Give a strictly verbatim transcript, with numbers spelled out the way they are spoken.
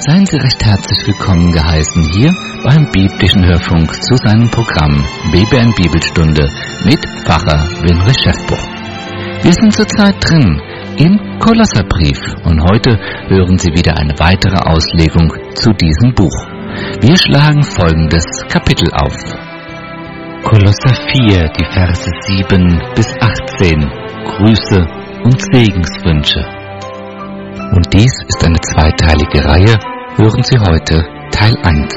Seien Sie recht herzlich willkommen geheißen hier beim biblischen Hörfunk zu seinem Programm B B N Bibelstunde mit Pfarrer Winrich Schäffbuch. Wir sind zurzeit drin im Kolosserbrief und heute hören Sie wieder eine weitere Auslegung zu diesem Buch. Wir schlagen folgendes Kapitel auf. Kolosser vier, die Verse sieben bis achtzehn, Grüße und Segenswünsche. Und dies ist eine zweiteilige Reihe. Hören Sie heute Teil eins.